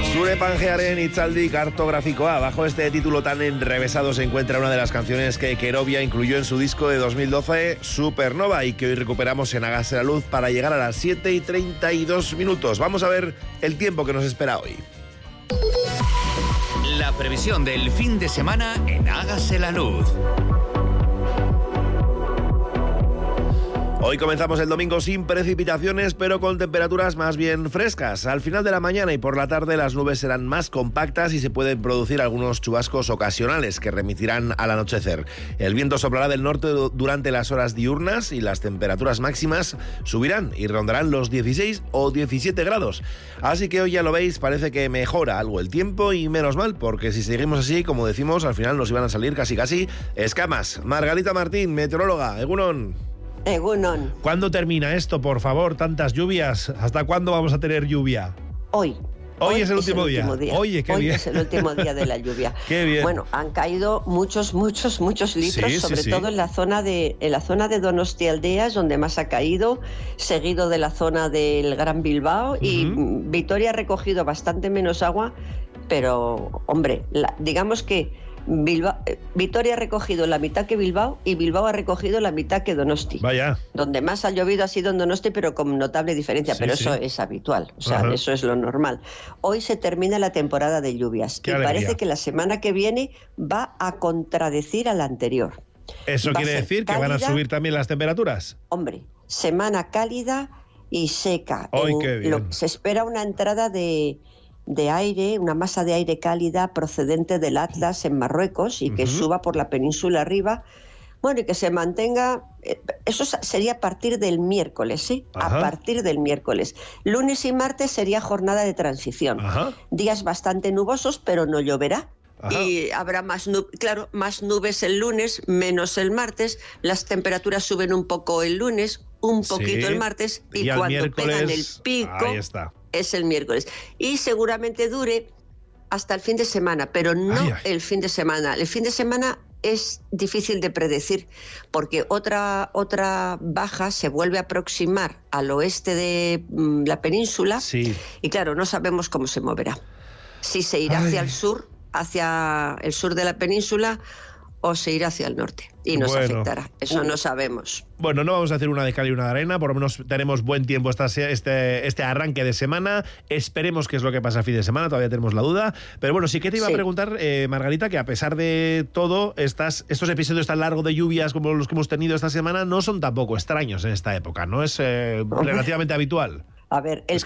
Zure pangearen Itzaldi Kartografikoa. Bajo este título tan enrevesado se encuentra una de las canciones que Querovia incluyó en su disco de 2012, Supernova, y que hoy recuperamos en Hágase la Luz para llegar a las 7:32. Vamos a ver el tiempo que nos espera hoy. La previsión del fin de semana en Hágase la Luz. Hoy comenzamos el domingo sin precipitaciones, pero con temperaturas más bien frescas. Al final de la mañana y por la tarde las nubes serán más compactas y se pueden producir algunos chubascos ocasionales que remitirán al anochecer. El viento soplará del norte durante las horas diurnas y las temperaturas máximas subirán y rondarán los 16 o 17 grados. Así que hoy ya lo veis, parece que mejora algo el tiempo y menos mal, porque si seguimos así, como decimos, al final nos iban a salir casi escamas. Margarita Martín, meteoróloga, Egunon. Egunon. ¿Cuándo termina esto, por favor? Tantas lluvias. ¿Hasta cuándo vamos a tener lluvia? Hoy es el último día. Oye, qué bien. Hoy es el último día de la lluvia. Qué bien. Bueno, han caído muchos litros, sobre todo en la zona de Donostialdea, es donde más ha caído, seguido de la zona del Gran Bilbao, y Vitoria ha recogido bastante menos agua, pero, hombre, digamos que Vitoria ha recogido la mitad que Bilbao y Bilbao ha recogido la mitad que Donosti. Vaya. Donde más ha llovido ha sido en Donosti, pero con notable diferencia, pero eso es habitual, o sea, eso es lo normal. Hoy se termina la temporada de lluvias y parece que la semana que viene va a contradecir a la anterior. ¿Eso quiere decir que van a subir también las temperaturas? Hombre, semana cálida y seca. Qué bien. Se espera una entrada de aire, una masa de aire cálida procedente del Atlas en Marruecos y que suba por la península arriba, bueno, y que se mantenga. Eso sería a partir del miércoles, ¿sí? A partir del miércoles. Lunes y martes sería jornada de transición. Días bastante nubosos, pero no lloverá. Y habrá más nubes el lunes, menos el martes. Las temperaturas suben un poco el lunes, un poquito el martes, y cuando pegan el pico, ahí está. Es el miércoles. Y seguramente dure hasta el fin de semana, pero no el fin de semana. El fin de semana es difícil de predecir, porque otra baja se vuelve a aproximar al oeste de la península, y claro, no sabemos cómo se moverá. Si se irá hacia el sur de la península, o se irá hacia el norte y nos afectará. Eso no sabemos. Bueno, no vamos a hacer una de cal y una de arena, por lo menos tenemos buen tiempo este arranque de semana. Esperemos qué es lo que pasa el fin de semana, todavía tenemos la duda. Pero bueno, sí que te iba a preguntar, Margarita, que a pesar de todo, estos episodios tan largos de lluvias como los que hemos tenido esta semana no son tampoco extraños en esta época, ¿no? Es relativamente habitual. A ver, el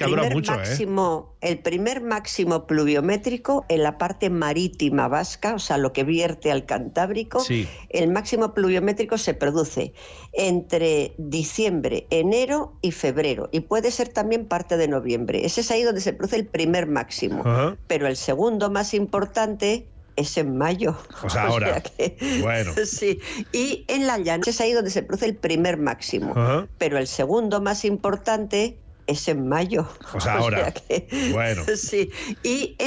primer máximo pluviométrico en la parte marítima vasca, o sea, lo que vierte al Cantábrico, el máximo pluviométrico se produce entre diciembre, enero y febrero, y puede ser también parte de noviembre. Ese es ahí donde se produce el primer máximo. Pero el segundo más importante es en mayo. O sea, ahora. Bueno. Sí. Y en la llanura es ahí donde se produce el primer máximo. Pero el segundo más importante es en mayo. O sea, ahora. Bueno. Sí. Y